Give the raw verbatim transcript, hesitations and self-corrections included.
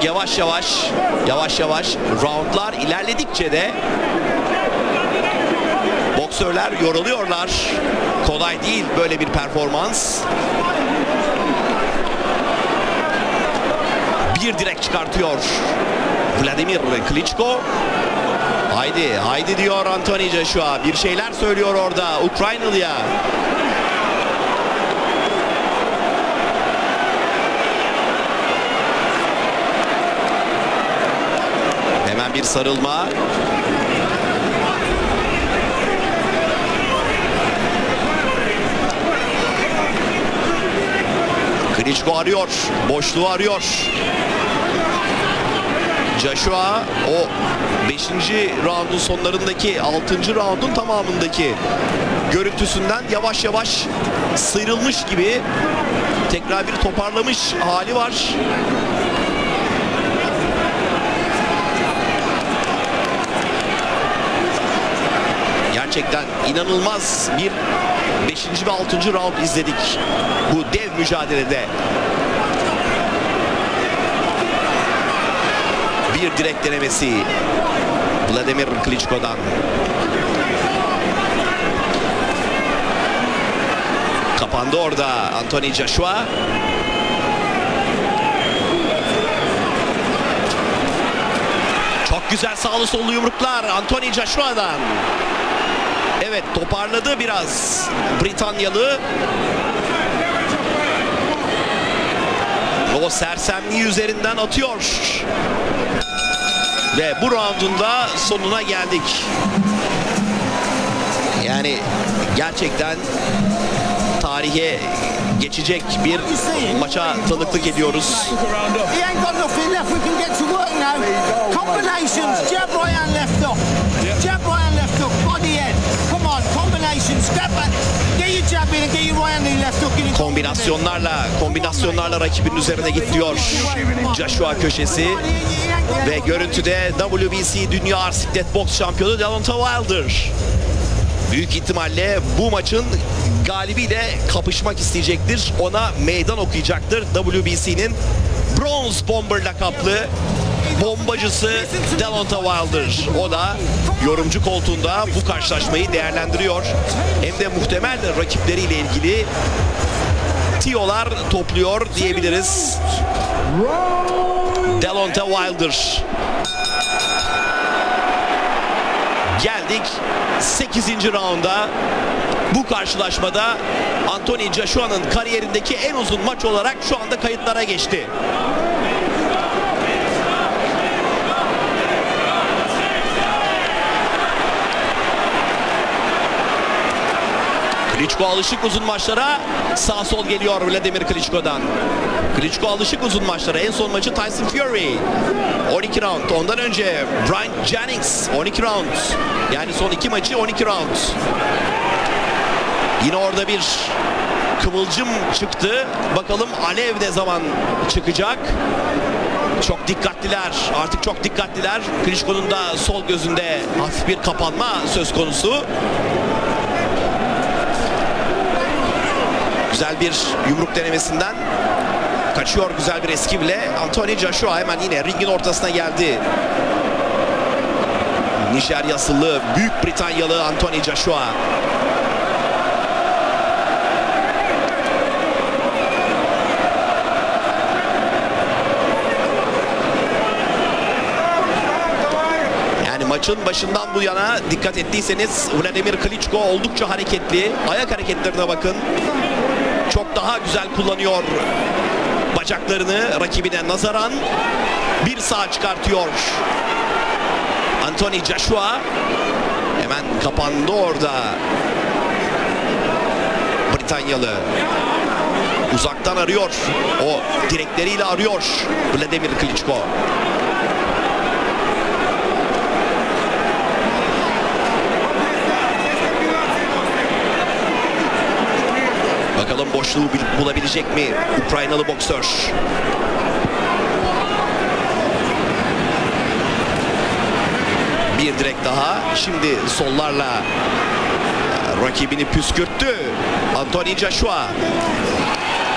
yavaş yavaş yavaş yavaş roundlar ilerledikçe de boksörler yoruluyorlar. Kolay değil böyle bir performans. Bir direk çıkartıyor Vladimir Klitschko. Haydi haydi diyor Anthony Joshua. Bir şeyler söylüyor orada Ukraynalı'ya. Hemen bir sarılma. Klitschko arıyor. Boşluğu arıyor. Joshua o beşinci roundun sonlarındaki altıncı roundun tamamındaki görüntüsünden yavaş yavaş sıyrılmış gibi, tekrar bir toparlamış hali var. Gerçekten inanılmaz bir beşinci ve altıncı round izledik bu dev mücadelede. Bir direk denemesi Vladimir Klitschko'dan. Kapandı orada Anthony Joshua. Çok güzel sağlı sollu yumruklar Anthony Joshua'dan. Evet, toparladı biraz Britanyalı. O sersemliği üzerinden atıyor. Ve bu roundun da sonuna geldik. Yani gerçekten tarihe geçecek bir maça tanıklık ediyoruz. Kombinasyonlarla, kombinasyonlarla rakibinin üzerine gidiyor Joshua köşesi. Ve görüntüde W B C Dünya Ağır Siklet Boks Şampiyonu Deontay Wilder. Büyük ihtimalle bu maçın galibiyle kapışmak isteyecektir. Ona meydan okuyacaktır W B C'nin Bronze Bomber lakaplı bombacısı Deontay Wilder. O da yorumcu koltuğunda bu karşılaşmayı değerlendiriyor. Hem de muhtemel rakipleriyle ilgili tiyolar topluyor diyebiliriz. Deontay Wilder. Geldik sekizinci raunda. Bu karşılaşmada Anthony Joshua'nın kariyerindeki en uzun maç olarak şu anda kayıtlara geçti. Klitschko alışık uzun maçlara, sağ sol geliyor Vladimir Klitschko'dan. Klitschko alışık uzun maçlara. En son maçı Tyson Fury on iki round. Ondan önce Brian Jennings on iki round. Yani son iki maçı on iki round. Yine orada bir kıvılcım çıktı. Bakalım alev ne zaman çıkacak. Çok dikkatliler. Artık çok dikkatliler. Klitschko'nun da sol gözünde hafif bir kapanma söz konusu. Güzel bir yumruk denemesinden kaçıyor, güzel bir eskivle. Anthony Joshua hemen yine ringin ortasına geldi. Nijerya asıllı Büyük Britanyalı Anthony Joshua. Yani maçın başından bu yana dikkat ettiyseniz Vladimir Klitschko oldukça hareketli. Ayak hareketlerine bakın. Çok daha güzel kullanıyor bacaklarını rakibine nazaran. Bir sağ çıkartıyor Anthony Joshua. Hemen kapandı orada Britanyalı. Uzaktan arıyor. O direkleriyle arıyor Vladimir Klitschko. Bakalım boşluğu bulabilecek mi Ukraynalı boksör? Bir direk daha. Şimdi sollarla rakibini püskürttü Anthony Joshua.